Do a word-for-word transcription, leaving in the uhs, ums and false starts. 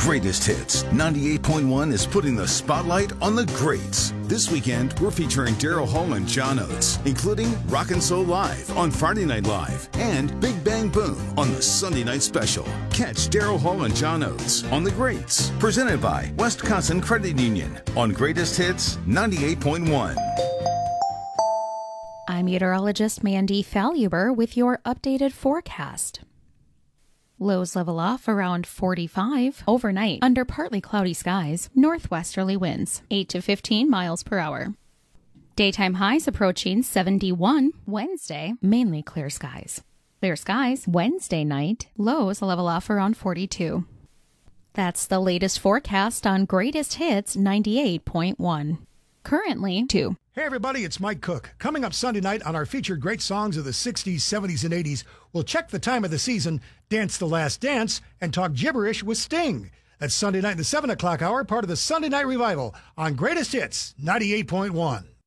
Greatest Hits ninety-eight point one is putting the spotlight on the greats. This weekend, we're featuring Daryl Hall and John Oates, including Rockin' Soul Live on Friday Night Live and Big Bang Boom on the Sunday Night Special. Catch Daryl Hall and John Oates on The Greats, presented by Wisconsin Credit Union on Greatest Hits ninety-eight point one. I'm meteorologist Mandy Faluber with your updated forecast. Lows level off around forty-five. Overnight, under partly cloudy skies, northwesterly winds, eight to fifteen miles per hour. Daytime highs approaching seventy-one. Wednesday, mainly clear skies. Clear skies Wednesday night, lows level off around forty-two. That's the latest forecast on Greatest Hits ninety-eight point one. Currently, two. Hey everybody, it's Mike Cook. Coming up Sunday night on our featured great songs of the sixties, seventies, and eighties, we'll check the time of the season, dance the last dance, and talk gibberish with Sting. That's Sunday night in the seven o'clock hour, part of the Sunday Night Revival on Greatest Hits ninety-eight point one.